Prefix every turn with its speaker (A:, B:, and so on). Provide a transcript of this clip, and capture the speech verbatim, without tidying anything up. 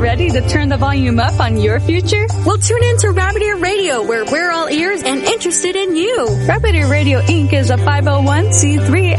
A: ready to turn the volume up on your future?
B: Well, tune in to Rabbit Ear Radio, where we're all ears and interested in you.
A: Rabbit Ear Radio Incorporated is a five oh one c three